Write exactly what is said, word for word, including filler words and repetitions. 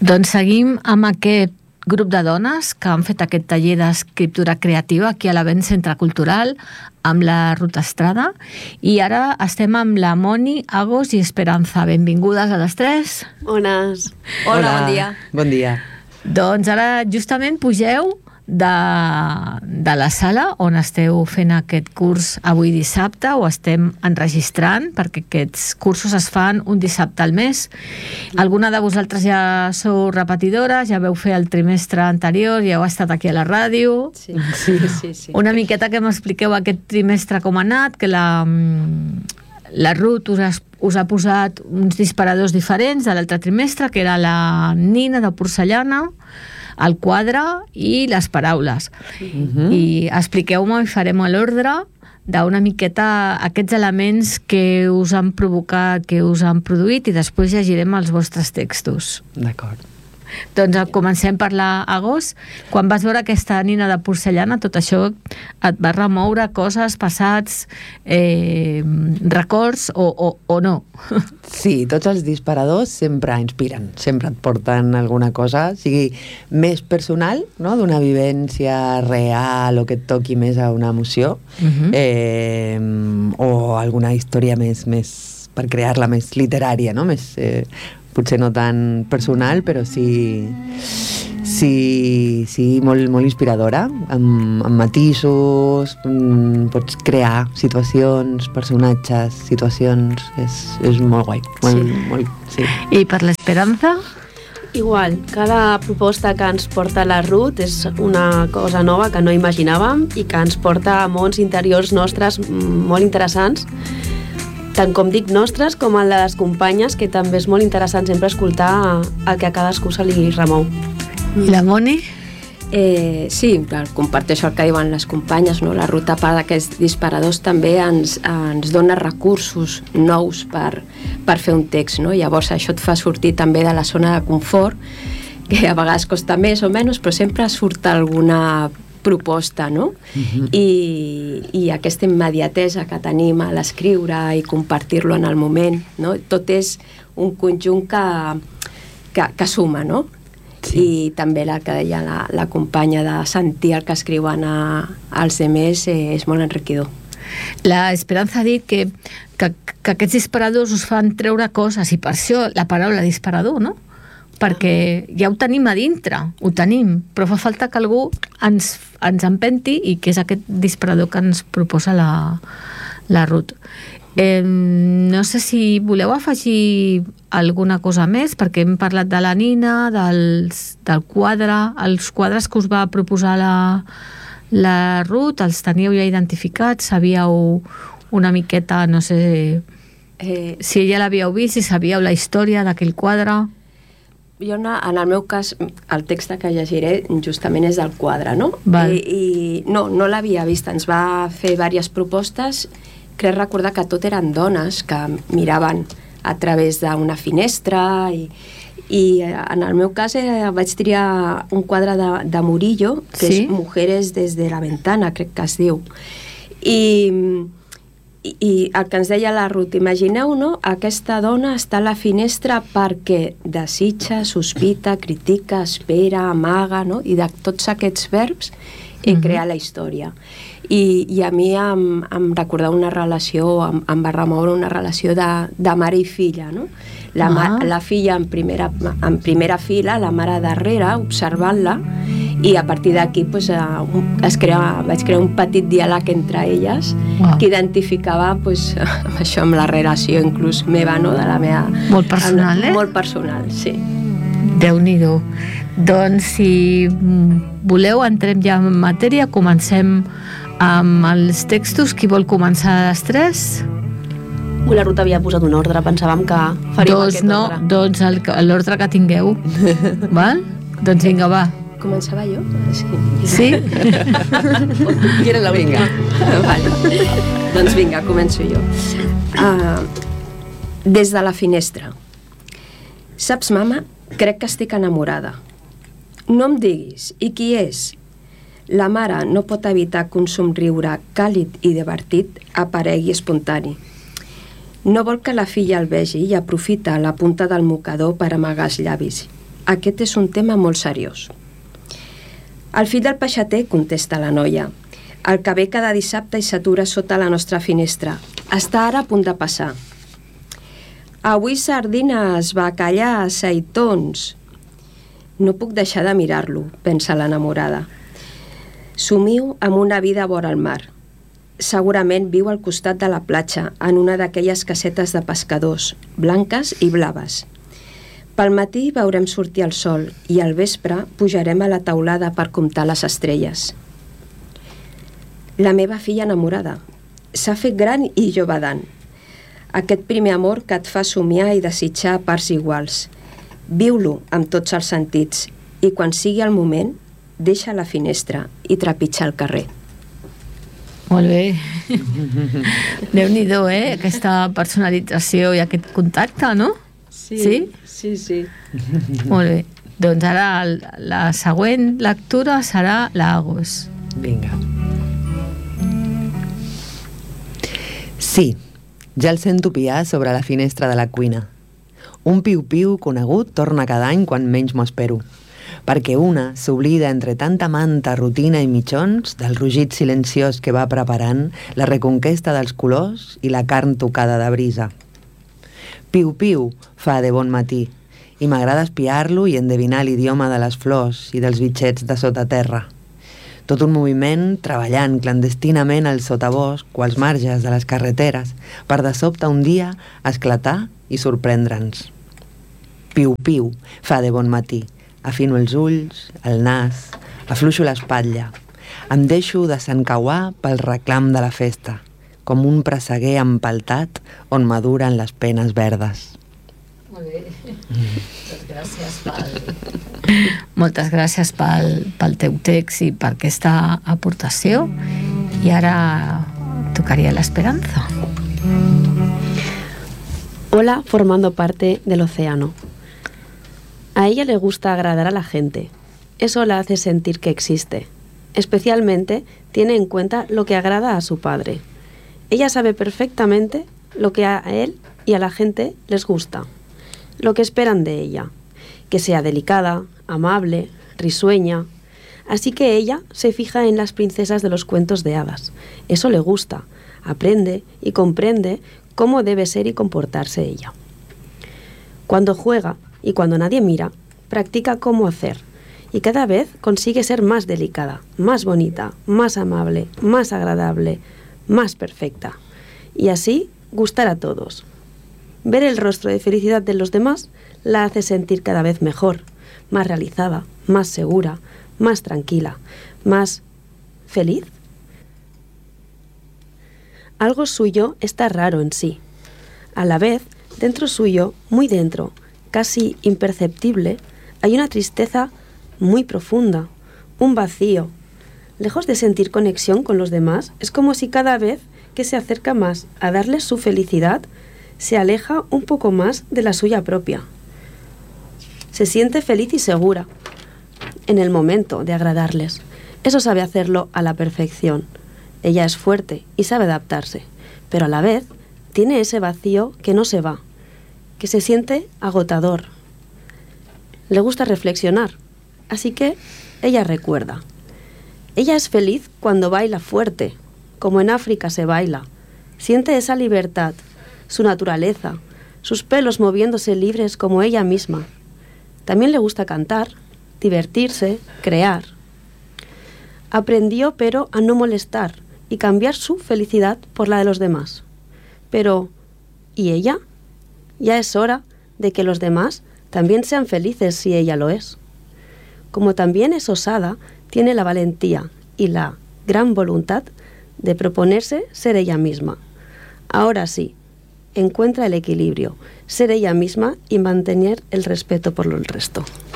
Doncs seguim amb aquest grup de dones que han fet aquest taller d'escriptura creativa aquí a l'Avenc Centre Cultural amb la Ruth Estrada, i ara estem amb la Moni, Agos i Esperanza. Benvingudes a les tres. Bones. Hola, Hola, bon dia. Bon dia. Doncs ara justament pugeu de, de la sala on esteu fent aquest curs avui dissabte, o estem enregistrant, perquè aquests cursos es fan un dissabte al mes. Alguna de vosaltres ja sou repetidores, ja veu fer el trimestre anterior, ja heu estat aquí a la ràdio. Sí, sí, sí, sí. Una miqueta que m'expliqueu aquest trimestre com ha anat, que la, la Ruth us ha, us ha posat uns disparadors diferents de l'altre trimestre, que era la nina de porcellana, el quadre i les paraules. Uh-huh. I expliqueu-me, i farem a l'ordre d'una miqueta aquests elements que us han provocat, que us han produït, i després llegirem els vostres textos. D'acord. Doncs comencem per la Agos. Quan vas veure aquesta nina de porcellana, tot això et va remoure coses, passats, eh, records o, o, o no? Sí, tots els disparadors sempre inspiren, sempre et porten alguna cosa, sigui més personal, no? D'una vivència real o que et toqui més a una emoció, uh-huh. eh, o alguna història més, més per crear-la més literària, no? Més... Eh, potser no tan personal, però sí, sí, sí molt, molt inspiradora, amb, amb matisos, pots crear situacions, personatges, situacions, és, és molt guai. Molt, sí. Molt, sí. I per l'Esperanza? Igual, cada proposta que ens porta la Ruth és una cosa nova que no imaginàvem i que ens porta a mons interiors nostres molt interessants, tant com dic nostres com el de les companyes, que també és molt interessant sempre escoltar el que a cadascú se li remou. I la Moni? Eh, sí, clar, comparteixo el que diuen les companyes, no? La Ruth, a part d'aquests disparadors, també ens, ens dona recursos nous per, per fer un text, no? Llavors això et fa sortir també de la zona de confort, que a vegades costa més o menys, però sempre surt alguna proposta, no? Uh-huh. I, i aquesta immediatesa que tenim a l'escriure i compartir-lo en el moment, no? Tot és un conjunt que, que, que suma, no? Sí. I també la que deia la, la companya de sentir el que escriuen a, als demés eh, és molt enriquidor. La Esperanza ha dit que, que, que aquests disparadors us fan treure coses, i per això la paraula disparador, no? Perquè ja ho tenim a dintre, ho tenim, però fa falta que algú ens, ens empenti, i que és aquest disparador que ens proposa la, la Ruth. Eh, no sé si voleu afegir alguna cosa més, perquè hem parlat de la nina, dels, del quadre, els quadres que us va proposar la, la Ruth, els teníeu ja identificats, sabíeu una miqueta, no sé eh, si ja l'havíeu vist, si sabíeu la història d'aquell quadre. Jo, en el meu cas, el text que llegiré justament és del quadre, no? Val. I, i no, no l'havia vist, ens va fer diverses propostes. Crec recordar que tot eren dones que miraven a través d'una finestra, i, i en el meu cas eh, vaig triar un quadre de, de Murillo, que sí? És Mujeres desde la ventana, crec que es diu. I... I el que ens deia la Ruth, imagineu, no? Aquesta dona està a la finestra perquè desitja, sospita, critica, espera, amaga, no? I de tots aquests verbs he uh-huh. creat la història. I, i a mi em, em recordava una relació, em, em va remoure una relació de, de mare i filla, no? La, ma, uh-huh. la filla en primera, en primera fila, la mare darrere, observant-la, i a partir d'aquí pues, es crea, vaig crear un petit diàleg entre elles, wow. que identificava pues, amb això, amb la relació inclús meva, no? De la meva... Molt personal, eh? Molt personal, sí. Déu-n'hi-do. Doncs, si voleu, entrem ja en matèria, comencem amb els textos. Qui vol començar a les tres? La Ruth havia posat un ordre, pensàvem que faríem doncs aquest no, ordre. Doncs el, l'ordre que tingueu. Val? Doncs vinga, va. Començava jo? Sí? Sí? I era la vinga. Vale. Doncs vinga, començo jo. Uh, des de la finestra. Saps, mama, crec que estic enamorada. No em diguis, i qui és? La mare no pot evitar que un somriure càlid i divertit aparegui espontani. No vol que la filla el vegi i aprofita la punta del mocador per amagar els llavis. Aquest és un tema molt seriós. El fill del peixater, contesta la noia, el que ve cada dissabte i s'atura sota la nostra finestra. Està ara a punt de passar. Avui sardines, bacallà, seitons. No puc deixar de mirar-lo, pensa l'enamorada. Somio amb una vida vora el mar. Segurament viu al costat de la platja, en una d'aquelles casetes de pescadors, blanques i blaves. Pel matí veurem sortir el sol i al vespre pujarem a la teulada per comptar les estrelles. La meva filla enamorada s'ha fet gran i jo badant. Aquest primer amor que et fa somiar i desitjar a parts iguals. Viu-lo amb tots els sentits i quan sigui el moment, deixa la finestra i trepitja el carrer. Molt bé. Déu-n'hi-do, eh? Aquesta personalització i aquest contacte, no? Sí, sí, sí. sí. Molt bé. Doncs ara la següent lectura serà l'Agos. Vinga. Sí, ja el sento piar sobre la finestra de la cuina. Un piu-piu conegut torna cada any quan menys m'ho espero, perquè una s'oblida entre tanta manta, rutina i mitjons del rugit silenciós que va preparant la reconquesta dels colors i la carn tocada de brisa. Piu-piu fa de bon matí i m'agrada espiar-lo i endevinar l'idioma de les flors i dels bitxets de sota terra. Tot un moviment treballant clandestinament al sotabosc o als marges de les carreteres per de sobte un dia esclatar i sorprendre'ns. Piu-piu fa de bon matí. Afino els ulls, el nas, afluixo l'espatlla. Em deixo desencauar pel reclam de la festa, com un presseguer empaltat on maduren les penes verdes. Molt bé. Moltes gràcies pel... Moltes gràcies pel, pel teu text i per aquesta aportació. I ara tocaria l'Esperanza. Hola, formando parte del océano. A ella le gusta agradar a la gente. Eso la hace sentir que existe. Especialmente tiene en cuenta lo que agrada a su padre. Ella sabe perfectamente lo que a él y a la gente les gusta, lo que esperan de ella, que sea delicada, amable, risueña. Así que ella se fija en las princesas de los cuentos de hadas. Eso le gusta, aprende y comprende cómo debe ser y comportarse ella. Cuando juega y cuando nadie mira, practica cómo hacer y cada vez consigue ser más delicada, más bonita, más amable, más agradable, más perfecta, y así gustar a todos. Ver el rostro de felicidad de los demás la hace sentir cada vez mejor, más realizada, más segura, más tranquila, más feliz. Algo suyo está raro en sí. A la vez, dentro suyo, muy dentro, casi imperceptible, hay una tristeza muy profunda, un vacío. Lejos de sentir conexión con los demás, es como si cada vez que se acerca más a darles su felicidad, se aleja un poco más de la suya propia. Se siente feliz y segura en el momento de agradarles. Eso sabe hacerlo a la perfección. Ella es fuerte y sabe adaptarse, pero a la vez tiene ese vacío que no se va, que se siente agotador. Le gusta reflexionar, así que ella recuerda. Ella es feliz cuando baila fuerte, como en África se baila. Siente esa libertad, su naturaleza, sus pelos moviéndose libres como ella misma. También le gusta cantar, divertirse, crear. Aprendió, pero a no molestar y cambiar su felicidad por la de los demás. Pero, ¿y ella? Ya es hora de que los demás también sean felices si ella lo es. Como también es osada, tiene la valentía y la gran voluntad de proponerse ser ella misma. Ahora sí, encuentra el equilibrio, ser ella misma y mantener el respeto por el resto.